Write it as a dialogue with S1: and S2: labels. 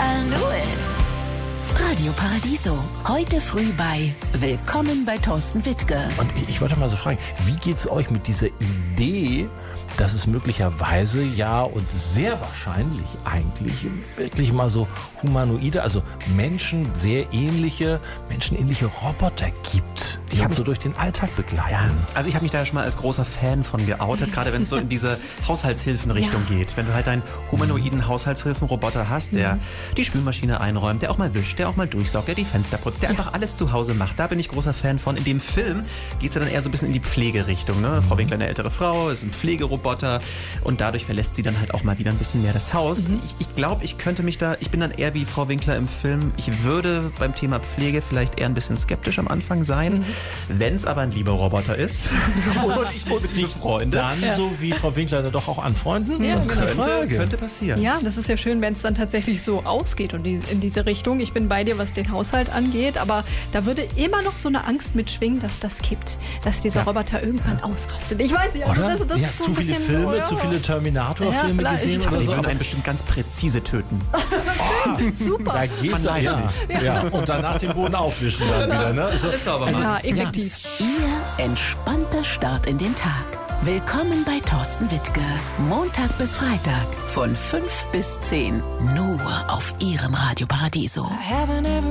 S1: I knew it. Radio Paradiso. Heute früh bei Willkommen bei Thorsten Wittke.
S2: Und ich wollte mal so fragen, wie geht's euch mit dieser Idee, dass es möglicherweise und sehr wahrscheinlich eigentlich wirklich mal so humanoide, also menschenähnliche Roboter gibt, die uns so durch den Alltag begleiten.
S3: Ja, also ich habe mich da schon mal als großer Fan von geoutet, gerade wenn es so in diese Haushaltshilfenrichtung geht. Wenn du halt einen humanoiden Haushaltshilfenroboter hast, der die Spülmaschine einräumt, der auch mal wischt, der auch mal durchsaugt, der die Fenster putzt, der einfach alles zu Hause macht. Da bin ich großer Fan von. In dem Film geht es ja dann eher so ein bisschen in die Pflegerichtung. Ne? Frau Winkler, eine ältere Frau, ist ein Pflegeroboter und dadurch verlässt sie dann halt auch mal wieder ein bisschen mehr das Haus. Ich glaube, ich bin dann eher wie Frau Winkler im Film. Ich würde beim Thema Pflege vielleicht eher ein bisschen skeptisch am Anfang sein. Wenn es aber ein lieber Roboter ist und ich mit liebe Freunde.
S2: Dann so wie Frau Winkler doch auch anfreunden?
S4: Ja,
S2: das
S3: könnte passieren.
S4: Ja, das ist ja schön, wenn es dann tatsächlich so ausgeht und in diese Richtung. Ich bin bei dir, was den Haushalt angeht, aber da würde immer noch so eine Angst mitschwingen, dass das kippt, dass dieser Roboter irgendwann ausrastet. Ich weiß nicht, also
S2: oder?
S4: das ist so
S2: zu
S4: ein
S2: viele
S4: bisschen
S2: Filme, zu viele Terminator-Filme gesehen
S3: Aber
S2: oder
S3: die
S2: so.
S3: würden einen bestimmt ganz präzise töten.
S4: super.
S2: Da gehst du, ja. Und danach den Boden aufwischen dann wieder. Ne? Also,
S3: ist aber mal.
S4: Ja, effektiv.
S1: Ihr entspannter Start in den Tag. Willkommen bei Thorsten Wittke. Montag bis Freitag von 5 bis 10. Nur auf Ihrem Radio Paradiso.